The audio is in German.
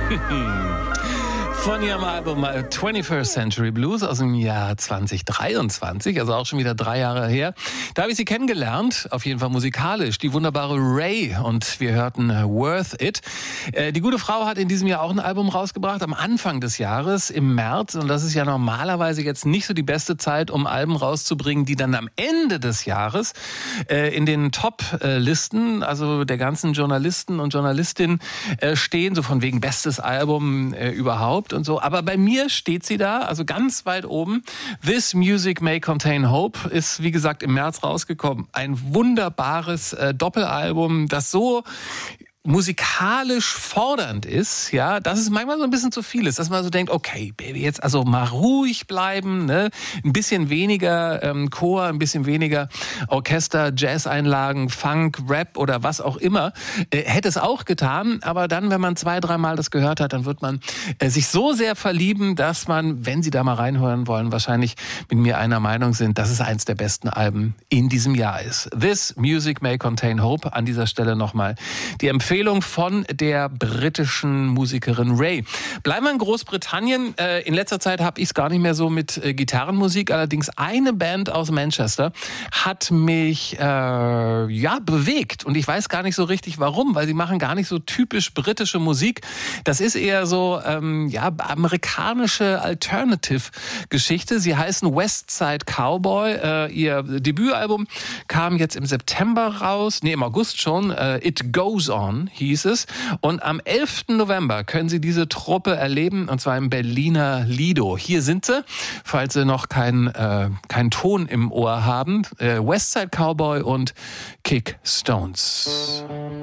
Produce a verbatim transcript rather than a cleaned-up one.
Von ihrem Album twenty-first Century Blues aus dem Jahr zwanzig dreiundzwanzig, also auch schon wieder drei Jahre her. Da habe ich sie kennengelernt, auf jeden Fall musikalisch, die wunderbare Ray, und wir hörten Worth It. Äh, die gute Frau hat in diesem Jahr auch ein Album rausgebracht, am Anfang des Jahres, im März, und das ist ja normalerweise jetzt nicht so die beste Zeit, um Alben rauszubringen, die dann am Ende des Jahres äh, in den Top-Listen, also der ganzen Journalisten und Journalistinnen äh, stehen, so von wegen bestes Album äh, überhaupt und so. Aber bei mir steht sie da, also ganz weit oben. This Music May Contain Hope ist, wie gesagt, im März rausgekommen. Ein wunderbares äh, Doppelalbum, das so musikalisch fordernd ist, ja, dass es manchmal so ein bisschen zu viel ist, dass man so denkt, okay, Baby, jetzt also mal ruhig bleiben, ne, ein bisschen weniger ähm, Chor, ein bisschen weniger Orchester, Jazz-Einlagen, Funk, Rap oder was auch immer, äh, hätte es auch getan, aber dann, wenn man zwei, dreimal das gehört hat, dann wird man äh, sich so sehr verlieben, dass man, wenn Sie da mal reinhören wollen, wahrscheinlich mit mir einer Meinung sind, dass es eins der besten Alben in diesem Jahr ist. This Music May Contain Hope, an dieser Stelle nochmal die Empfehlung von der britischen Musikerin Ray. Bleiben wir in Großbritannien. In letzter Zeit habe ich es gar nicht mehr so mit Gitarrenmusik. Allerdings eine Band aus Manchester hat mich äh, ja bewegt. Und ich weiß gar nicht so richtig warum, weil sie machen gar nicht so typisch britische Musik. Das ist eher so ähm, ja amerikanische Alternative-Geschichte. Sie heißen Westside Cowboy. Äh, ihr Debütalbum kam jetzt im September raus. Nee, im August schon. Äh, It Goes On hieß es. Und am elften November können Sie diese Truppe erleben, und zwar im Berliner Lido. Hier sind sie, falls Sie noch keinen äh, keinen Ton im Ohr haben. Äh, Westside Cowboy und Kick Stones.